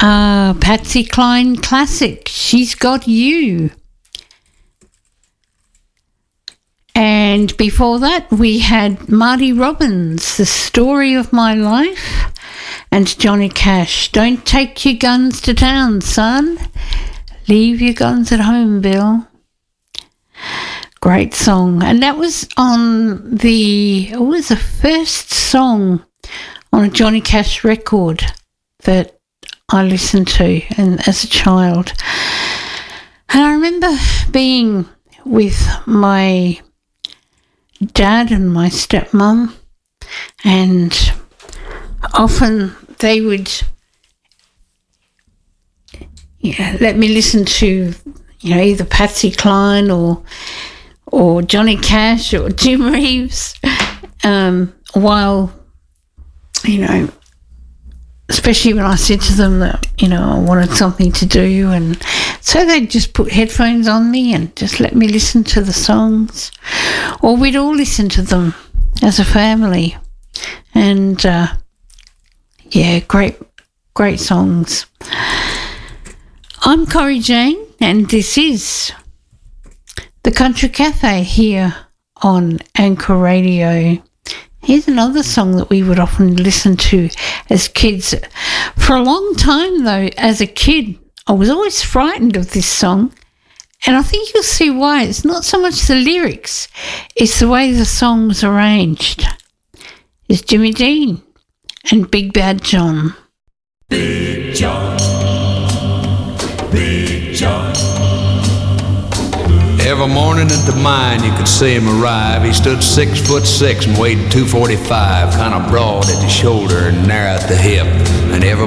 Patsy Cline classic, She's Got You. And before that, we had Marty Robbins, The Story of My Life, and Johnny Cash, Don't Take Your Guns to Town, Son. Leave your guns at home, Bill. Great song. And that was on it was the first song on a Johnny Cash record that I listened to and as a child. And I remember being with my dad and my stepmom, and often they would let me listen to either Patsy Cline or Johnny Cash or Jim Reeves while especially when I said to them that I wanted something to do, and so they'd just put headphones on me and just let me listen to the songs, or we'd all listen to them as a family. And great songs. I'm Corrie Jane, and this is the Country Cafe here on Anchor Radio. Here's another song that we would often listen to as kids. For a long time, though, as a kid, I was always frightened of this song, and I think you'll see why. It's not so much the lyrics, it's the way the song's arranged. It's Jimmy Dean and Big Bad John. Big John, Big John. Every morning at the mine you could see him arrive. He stood 6'6" and weighed 245, kind of broad at the shoulder and narrow at the hip. And every